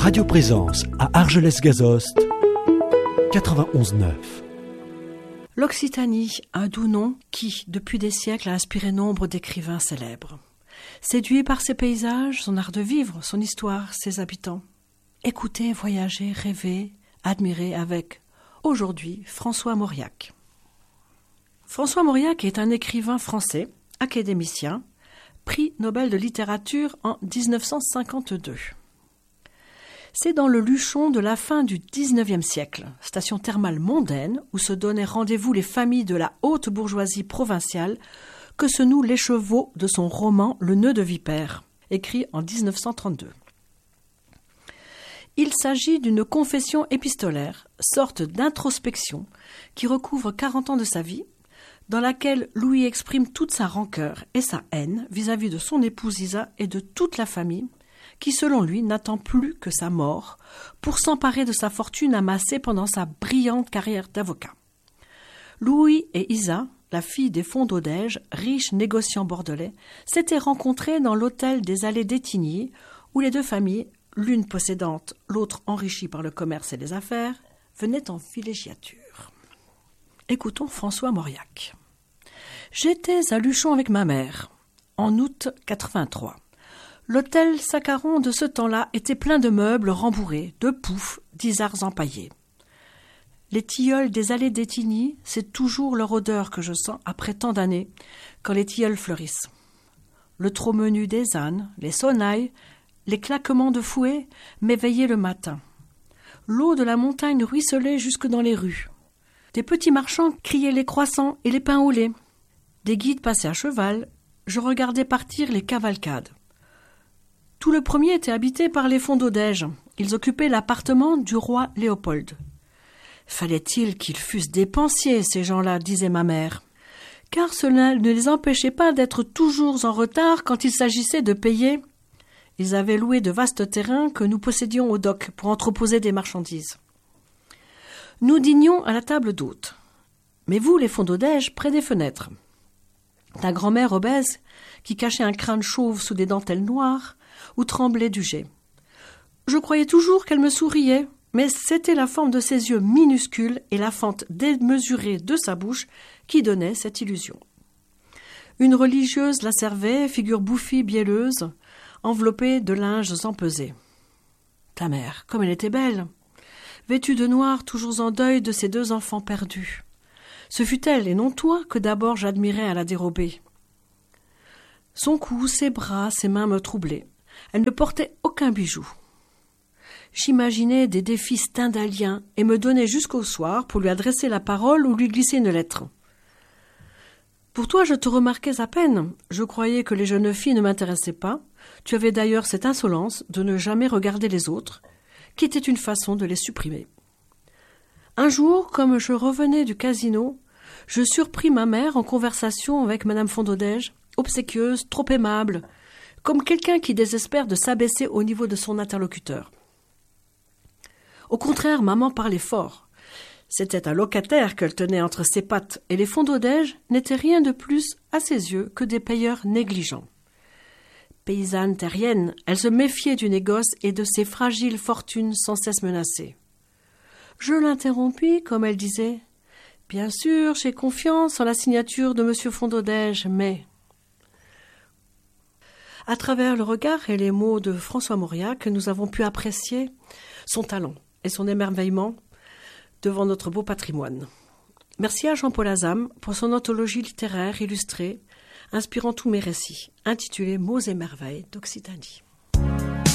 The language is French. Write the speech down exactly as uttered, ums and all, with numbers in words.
Radio Présence à Argelès-Gazost, quatre-vingt-onze neuf. L'Occitanie, un doux nom qui, depuis des siècles, a inspiré nombre d'écrivains célèbres. Séduit par ses paysages, son art de vivre, son histoire, ses habitants. Écoutez, voyagez, rêvez, admirez avec, aujourd'hui, François Mauriac. François Mauriac est un écrivain français, académicien, prix Nobel de littérature en dix-neuf cent cinquante-deux. C'est dans le Luchon de la fin du dix-neuvième siècle, station thermale mondaine où se donnaient rendez-vous les familles de la haute bourgeoisie provinciale, que se noue l'écheveau de son roman Le nœud de vipère, écrit en dix-neuf cent trente-deux. Il s'agit d'une confession épistolaire, sorte d'introspection, qui recouvre quarante ans de sa vie, dans laquelle Louis exprime toute sa rancœur et sa haine vis-à-vis de son épouse Isa et de toute la famille, qui, selon lui, n'attend plus que sa mort pour s'emparer de sa fortune amassée pendant sa brillante carrière d'avocat. Louis et Isa, la fille des fonds d'Odège, riches négociants bordelais, s'étaient rencontrés dans l'hôtel des Allées d'Étigny, où les deux familles, l'une possédante, l'autre enrichie par le commerce et les affaires, venaient en villégiature. Écoutons François Mauriac. J'étais à Luchon avec ma mère, en août quatre-vingt-trois. L'hôtel Saccaron de ce temps-là était plein de meubles rembourrés, de poufs, d'isards empaillés. Les tilleuls des Allées d'Étigny, c'est toujours leur odeur que je sens après tant d'années, quand les tilleuls fleurissent. Le trot menu des ânes, les sonnailles, les claquements de fouet m'éveillaient le matin. L'eau de la montagne ruisselait jusque dans les rues. Des petits marchands criaient les croissants et les pains au lait. Des guides passaient à cheval, je regardais partir les cavalcades. Tout le premier était habité par les fonds d'Odège. Ils occupaient l'appartement du roi Léopold. Fallait-il qu'ils fussent dépensiers, ces gens-là, disait ma mère, car cela ne les empêchait pas d'être toujours en retard quand il s'agissait de payer. Ils avaient loué de vastes terrains que nous possédions au dock pour entreposer des marchandises. Nous dînions à la table d'hôte. Mais vous, les fonds d'Odège, près des fenêtres. Ta grand-mère obèse, qui cachait un crâne chauve sous des dentelles noires, ou tremblait du jet. Je croyais toujours qu'elle me souriait, mais c'était la forme de ses yeux minuscules et la fente démesurée de sa bouche qui donnaient cette illusion. Une religieuse la servait, figure bouffie, bielleuse, enveloppée de linges empesés. Ta mère, comme elle était belle, vêtue de noir, toujours en deuil de ses deux enfants perdus. Ce fut elle, et non toi, que d'abord j'admirais à la dérobée. Son cou, ses bras, ses mains me troublaient. Elle ne portait aucun bijou. J'imaginais des défis stendhaliens et me donnais jusqu'au soir pour lui adresser la parole ou lui glisser une lettre. Pour toi, je te remarquais à peine. Je croyais que les jeunes filles ne m'intéressaient pas. Tu avais d'ailleurs cette insolence de ne jamais regarder les autres, qui était une façon de les supprimer. Un jour, comme je revenais du casino, je surpris ma mère en conversation avec madame Fondodège, obséquieuse, trop aimable, comme quelqu'un qui désespère de s'abaisser au niveau de son interlocuteur. Au contraire, maman parlait fort. C'était un locataire qu'elle tenait entre ses pattes, et les fonds d'Odège n'étaient rien de plus, à ses yeux, que des payeurs négligents. Paysanne terrienne, elle se méfiait du négoce et de ses fragiles fortunes sans cesse menacées. Je l'interrompis, comme elle disait. « Bien sûr, j'ai confiance en la signature de monsieur Fondodège, mais... » À travers le regard et les mots de François Mauriac, nous avons pu apprécier son talent et son émerveillement devant notre beau patrimoine. Merci à Jean-Paul Azam pour son anthologie littéraire illustrée, inspirant tous mes récits, intitulée Mots et merveilles d'Occitanie.